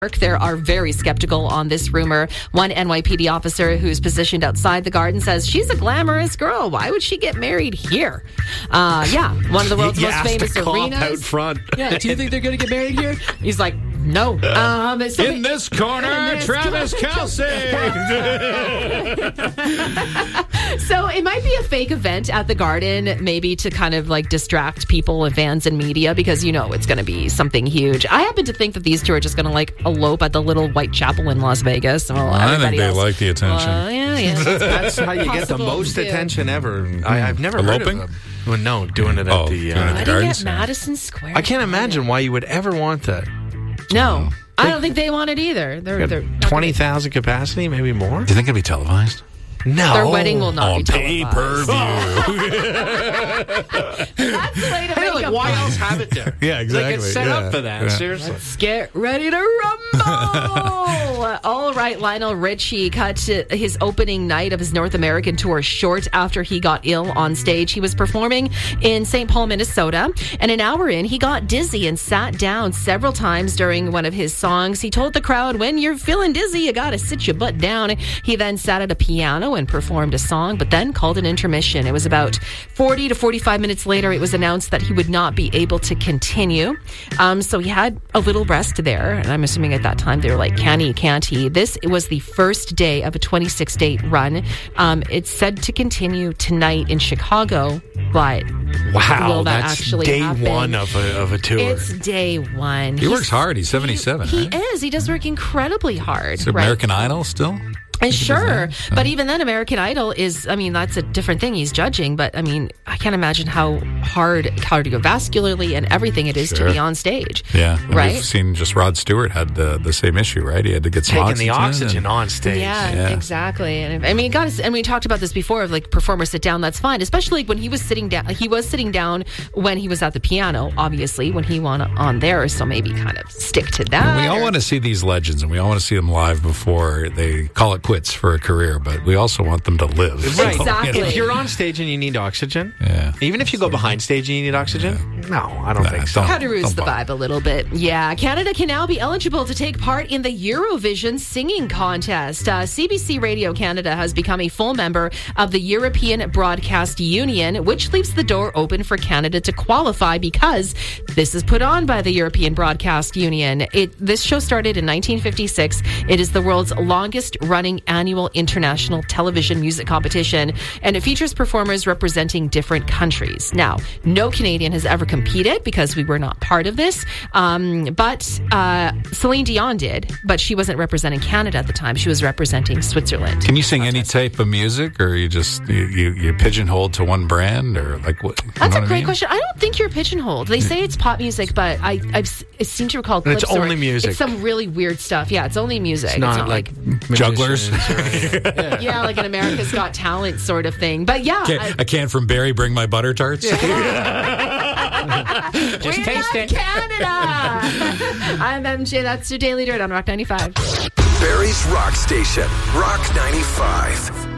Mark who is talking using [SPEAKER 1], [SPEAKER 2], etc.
[SPEAKER 1] There are very skeptical on this rumor. One NYPD officer who's positioned outside the garden says she's a glamorous girl. Why would she get married here? One of the world's most famous arenas.
[SPEAKER 2] Out front.
[SPEAKER 1] Yeah, do you think they're going to get married here? He's like, no.
[SPEAKER 2] In this corner, Travis Kelce.
[SPEAKER 1] So it might be a fake event at the Garden, maybe to kind of like distract people and fans and media, because it's going to be something huge. I happen to think that these two are just going to like elope at the little white chapel in Las Vegas. Well,
[SPEAKER 3] I think they like the attention.
[SPEAKER 1] That's
[SPEAKER 2] how you get the most attention ever. I've never
[SPEAKER 3] Eloping?
[SPEAKER 2] heard of them. Well, no, doing it at the
[SPEAKER 3] gardens.
[SPEAKER 1] At Madison Square.
[SPEAKER 2] I can't imagine why you would ever want that.
[SPEAKER 1] No, I don't think they want it either. They're
[SPEAKER 2] 20,000 capacity, maybe more.
[SPEAKER 3] Do you think it'll be televised?
[SPEAKER 2] No.
[SPEAKER 1] Their wedding will not be
[SPEAKER 3] pay-per-view.
[SPEAKER 1] That's the way to make a
[SPEAKER 2] why else have it there?
[SPEAKER 3] Yeah, exactly.
[SPEAKER 2] Like it's set up for that. Seriously.
[SPEAKER 1] Let's get ready to rumble. All right, Lionel Richie cut his opening night of his North American tour short after he got ill on stage. He was performing in St. Paul, Minnesota, and an hour in, he got dizzy and sat down several times during one of his songs. He told the crowd, when you're feeling dizzy, you gotta sit your butt down. He then sat at a piano and performed a song, but then called an intermission. It was about 40 to 45 minutes later, it was announced that he would not be able to continue. So he had a little rest there, and I'm assuming at that time they were like, can he, can't he? This was the first day of a 26-day run. It's said to continue tonight in Chicago, but will that
[SPEAKER 2] that's
[SPEAKER 1] actually
[SPEAKER 2] day
[SPEAKER 1] happen?
[SPEAKER 2] one of a tour.
[SPEAKER 1] It's day one.
[SPEAKER 3] He works hard. He's 77,
[SPEAKER 1] He
[SPEAKER 3] right?
[SPEAKER 1] is. He does work incredibly hard.
[SPEAKER 3] Is it American Idol still?
[SPEAKER 1] And sure, but even then, American Idol is, that's a different thing he's judging, but I can't imagine how hard cardiovascularly and everything it is to be on stage.
[SPEAKER 3] Yeah.
[SPEAKER 1] Right?
[SPEAKER 3] We've seen just Rod Stewart had the same issue, right? He had to get some
[SPEAKER 2] taking the oxygen on stage.
[SPEAKER 1] Yeah, exactly. And and we talked about this before of like performers sit down, that's fine, especially when he was sitting down. He was sitting down when he was at the piano, obviously, when he went on there, so maybe kind of stick to that.
[SPEAKER 3] We all want to see these legends, and we all want to see them live before they call it quits for a career, but we also want them to live.
[SPEAKER 2] Right.
[SPEAKER 1] Exactly.
[SPEAKER 2] If you're on stage and you need oxygen,
[SPEAKER 3] Yeah.
[SPEAKER 2] even if you go behind stage and you need oxygen, no, I don't think so.
[SPEAKER 1] Kangaroos the vibe a little bit. Yeah, Canada can now be eligible to take part in the Eurovision Singing Contest. CBC Radio Canada has become a full member of the European Broadcast Union, which leaves the door open for Canada to qualify because this is put on by the European Broadcast Union. This show started in 1956. It is the world's longest running annual international television music competition, and it features performers representing different countries. Now, no Canadian has ever competed because we were not part of this, but Celine Dion did, but she wasn't representing Canada at the time. She was representing Switzerland.
[SPEAKER 3] Can you sing any type of music, or you just you pigeonholed to one brand, or like what?
[SPEAKER 1] That's a great question. I don't think you're pigeonholed. They say it's pop music, but I seem to recall clips.
[SPEAKER 2] It's only music.
[SPEAKER 1] It's some really weird stuff. Yeah, it's only music.
[SPEAKER 2] It's not like
[SPEAKER 3] jugglers.
[SPEAKER 1] Yeah, like an America's Got Talent sort of thing. But yeah,
[SPEAKER 3] I can't from Barry bring my butter tarts.
[SPEAKER 2] Just
[SPEAKER 1] we're
[SPEAKER 2] taste it.
[SPEAKER 1] Canada. I'm MJ. That's your Daily Dirt on Rock 95.
[SPEAKER 4] Barrie's Rock Station, Rock 95.